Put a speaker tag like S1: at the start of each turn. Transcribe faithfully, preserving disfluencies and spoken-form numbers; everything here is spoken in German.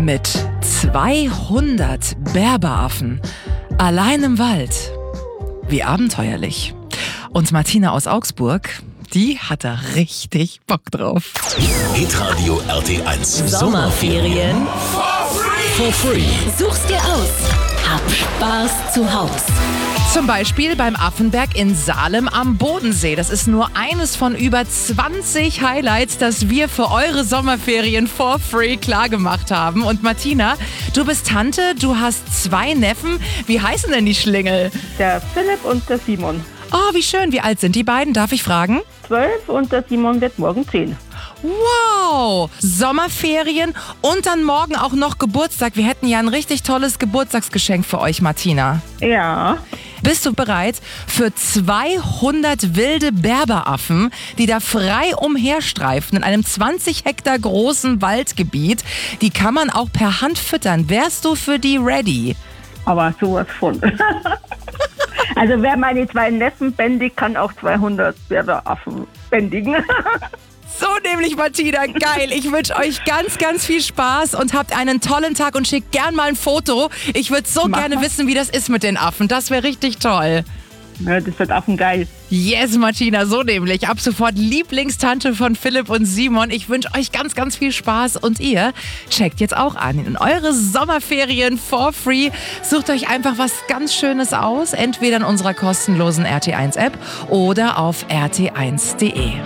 S1: mit zweihundert Berberaffen allein im Wald. Wie abenteuerlich. Und Martina aus Augsburg, die hat da richtig Bock drauf.
S2: Hitradio R T eins
S3: Sommerferien
S2: for free.
S3: Such's dir aus. Hab Spaß zu Haus.
S1: Zum Beispiel beim Affenberg in Salem am Bodensee. Das ist nur eines von über zwanzig Highlights, das wir für eure Sommerferien for free klargemacht haben. Und Martina, du bist Tante, du hast zwei Neffen. Wie heißen denn die Schlingel?
S4: Der Philipp und der Simon.
S1: Oh, wie schön. Wie alt sind die beiden? Darf ich fragen?
S4: Zwölf und der Simon wird morgen zehn.
S1: Wow! Sommerferien und dann morgen auch noch Geburtstag. Wir hätten ja ein richtig tolles Geburtstagsgeschenk für euch, Martina.
S4: Ja.
S1: Bist du bereit für zweihundert wilde Berberaffen, die da frei umherstreifen in einem zwanzig Hektar großen Waldgebiet? Die kann man auch per Hand füttern. Wärst du für die ready?
S4: Aber sowas von. Also wer meine zwei Neffen bändigt, kann auch zweihundert Berberaffen bändigen.
S1: So nämlich, Martina, geil. Ich wünsche euch ganz, ganz viel Spaß und habt einen tollen Tag und schickt gern mal ein Foto. Ich würde so
S4: Mach
S1: gerne
S4: mal.
S1: wissen, wie das ist mit den Affen. Das wäre richtig toll.
S4: Ja, das wird Affen geil.
S1: Yes, Martina, so nämlich. Ab sofort Lieblingstante von Philipp und Simon. Ich wünsche euch ganz, ganz viel Spaß und ihr checkt jetzt auch an in eure Sommerferien for free. Sucht euch einfach was ganz Schönes aus, entweder in unserer kostenlosen R T eins App oder auf r t eins punkt d e.